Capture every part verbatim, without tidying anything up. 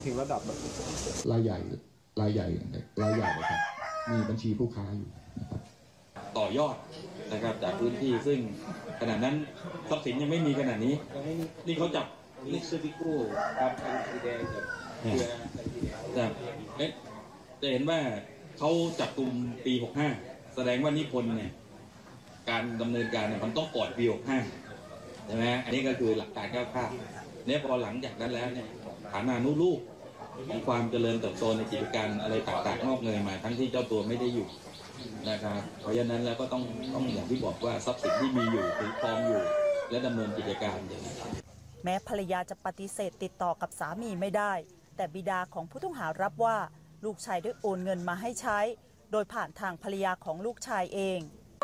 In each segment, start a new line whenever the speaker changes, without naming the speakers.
ถึงระดับ
รายใหญ่รายใหญ่รายใหญ่เลยครับมีบัญชีผู้ค้าอยู่นะครับ
ต่อยอดนะครับจากพื้นที่ซึ่งขณะนั้นทรัพย์สินยังไม่มีขนาดนี้นี่เขาจับ
ลิซบิโก้ครับทางสีแดงกับเรือ
แต่จะเห็นว่าเขาจับกลุ่มปีหกห้าแสดงว่านิพนธ์เนี่ยการดำเนินการเนี่ยมันต้องก่อนปีหกห้าใช่ไหมอันนี้ก็คือหลักการคร่าวๆเนี่ยพอหลังจากนั้นแล้วเนี่ยฐานานุรูปมีความเจริญเติบโตในกิจการอะไรต่างๆงอกเงยมาทั้งที่เจ้าตัวไม่ได้อยู่นะครับเพราะฉะนั้นแล้วก็ต้องต้องอย่างที่บอกว่าทรัพย์สินที่มีอยู่ถือครองอยู่และดำเนินกิจการอย่างนี้
แม้ภรรยาจะปฏิเสธติดต่อกับสามีไม่ได้แต่บิดาของผู้ต้องหารับว่าลูกชายได้โอนเงินมาให้ใช้โดยผ่านทางภรรยาของลูกชายเอง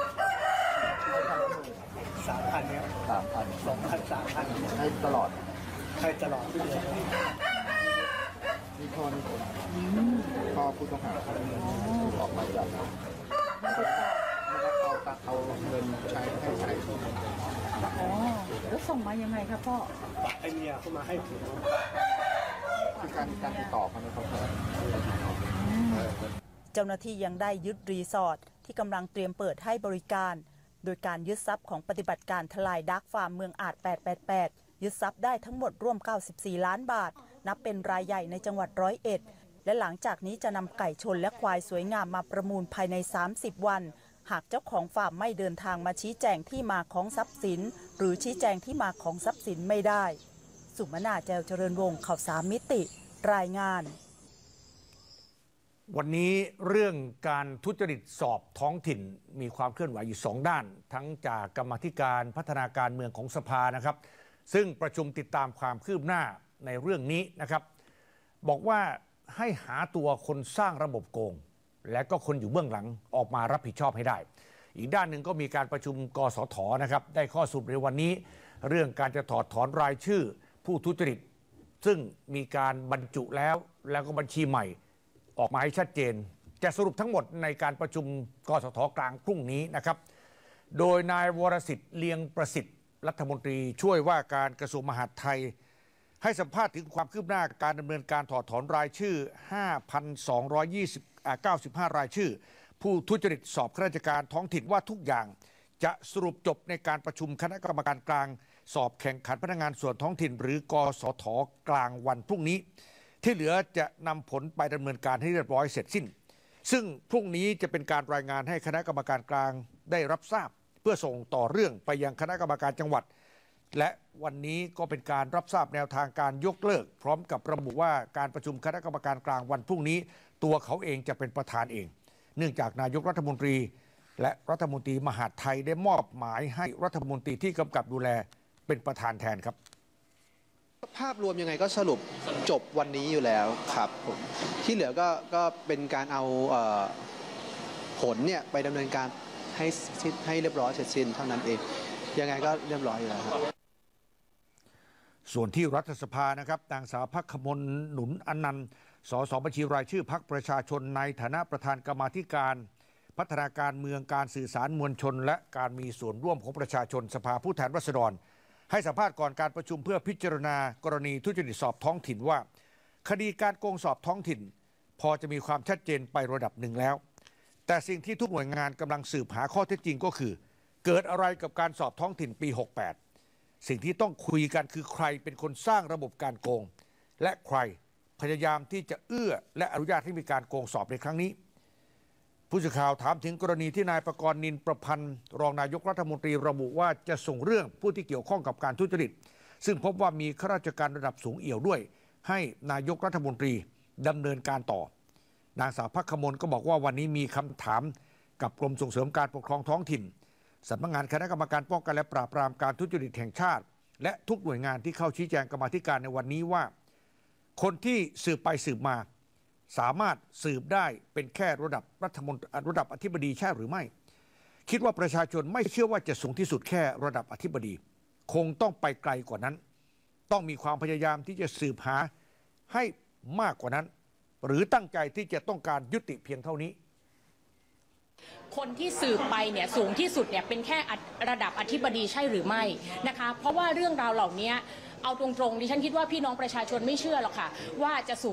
สามพันเนี่ย
สามพัน
สองพันสามพัน
ให้ตลอด
ให้ตลอดทุกเดือน
นี่พ่อนี่พ่อผู้ต้องหาออกมาจากไม่ได้เอาตังเอาเงินใช้ให้ใช้
อ๋อแล้วส่งมายังไงครับพ่อ
ไอเมียเข้ามาให้ผม
คือการการติดต่อเขาเขา
เจ้าหน้าที่ยังได้ยึดรีสอร์ทที่กำลังเตรียมเปิดให้บริการโดยการยึดทรัพย์ของปฏิบัติการทลายดาร์กฟาร์มเมืองอาจแปดแปดแปดยึดทรัพย์ได้ทั้งหมดร่วมเก้าสิบสี่ล้านบาทนับเป็นรายใหญ่ในจังหวัดร้อยเอ็ดและหลังจากนี้จะนำไก่ชนและควายสวยงามมาประมูลภายในสามสิบวันหากเจ้าของฟาร์มไม่เดินทางมาชี้แจงที่มาของทรัพย์สินหรือชี้แจงที่มาของทรัพย์สินไม่ได้สุมนาแจวเจริญวงศ์ข่าวสามมิติรายงาน
วันนี้เรื่องการทุจริตสอบท้องถิ่นมีความเคลื่อนไหวอยู่สองด้านทั้งจากกรรมาธิการพัฒนาการเมืองของสภานะครับซึ่งประชุมติดตามความคืบหน้าในเรื่องนี้นะครับบอกว่าให้หาตัวคนสร้างระบบโกงและก็คนอยู่เบื้องหลังออกมารับผิดชอบให้ได้อีกด้านหนึ่งก็มีการประชุมกสทนะครับได้ข้อสรุปในวันนี้เรื่องการจะถอดถอนรายชื่อผู้ทุจริตซึ่งมีการบรรจุแล้วแล้วก็บัญชีใหม่ออกมาให้ชัดเจนจะสรุปทั้งหมดในการประชุมกสทกลางพรุ่งนี้นะครับโดยนายวรสิทธิ์เลียงประสิทธิ์รัฐมนตรีช่วยว่าการกระทรวงมหาดไทยให้สัมภาษณ์ถึงความคืบหน้าการดำเนินการถอดถอนรายชื่อ ห้าพันสองร้อยเก้าสิบห้า รายชื่อผู้ทุจริตสอบข้าราชการท้องถิ่นว่าทุกอย่างจะสรุปจบในการประชุมคณะกรรมการกลางสอบแข่งขันพนักงานส่วนท้องถิ่นหรือกสทกลางวันพรุ่งนี้ที่เหลือจะนำผลไปดำเนินการให้เรียบร้อยเสร็จสิ้นซึ่งพรุ่งนี้จะเป็นการรายงานให้คณะกรรมการกลางได้รับทราบเพื่อส่งต่อเรื่องไปยังคณะกรรมการจังหวัดและวันนี้ก็เป็นการรับทราบแนวทางการยกเลิกพร้อมกับระบุว่าการประชุมคณะกรรมการกลางวันพรุ่งนี้ตัวเขาเองจะเป็นประธานเองเนื่องจากนายกรัฐมนตรีและรัฐมนตรีมหาดไทยได้มอบหมายให้รัฐมนตรีที่กำกับดูแลเป็นประธานแทนครับ
ภาพรวมยังไงก็สรุปจบวันนี้อยู่แล้วครับผมที่เหลือก็ก็เป็นการเอาผลเนี่ยไปดำเนินการให้ให้เรียบร้อยเสร็จสิ้นเท่านั้นเองยังไงก็เรียบร้อยอยู่แล้วครับ
ส่วนที่รัฐสภานะครับนางสาวภักขมลหนุนอนันต์สสบัญชีรายชื่อพรรคประชาชนในฐานะประธานกรรมาธิการพัฒนาการเมืองการสื่อสารมวลชนและการมีส่วนร่วมของประชาชนสภาผู้แทนราษฎรให้สัมภาษณ์ก่อนการประชุมเพื่อพิจารณากรณีทุจริตสอบท้องถิ่นว่าคดีการโกงสอบท้องถิ่นพอจะมีความชัดเจนไประดับหนึ่งแล้วแต่สิ่งที่ทุกหน่วยงานกำลังสืบหาข้อเท็จจริงก็คือเกิดอะไรกับการสอบท้องถิ่นปีหกแปดสิ่งที่ต้องคุยกันคือใครเป็นคนสร้างระบบการโกงและใครพยายามที่จะเอื้อและอนุญาตให้มีการโกงสอบในครั้งนี้ผู้สื่อข่าวถามถึงกรณีที่นายประกรณ์นินประพันธ์รองนายกรัฐมนตรีระบุว่าจะส่งเรื่องผู้ที่เกี่ยวข้องกับการทุจริตซึ่งพบว่ามีข้าราชการระดับสูงเอี่ยวด้วยให้นายกรัฐมนตรีดำเนินการต่อนางสาวภักขมลก็บอกว่าวันนี้มีคำถามกับกรมส่งเสริมการปกครองท้องถิ่นสำนักงานคณะกรรมการป้องกันและปราบปรามการทุจริตแห่งชาติและทุกหน่วยงานที่เข้าชี้แจงกรรมาธิการในวันนี้ว่าคนที่สืบไปสืบมาสามารถสืบได้เป็นแค่ระดับรัฐมนตรีระดับอธิบดีใช่หรือไม่คิดว่าประชาชนไม่เชื่อว่าจะสูงที่สุดแค่ระดับอธิบดีคงต้องไปไกลกว่านั้นต้องมีความพยายามที่จะสืบหาให้มากกว่านั้นหรือตั้งใจที่จะต้องการยุติเพียงเท่านี้
คนที่สืบไปเนี่ยสูงที่สุดเนี่ยเป็นแค่ระดับอธิบดีใช่หรือไม่นะคะเพราะว่าเรื่องราวเหล่านี้เอาตรงๆดิฉันคิดว่าพี่น้องประชาชนไม่เชื่อหรอกค่ะว่าจะสูง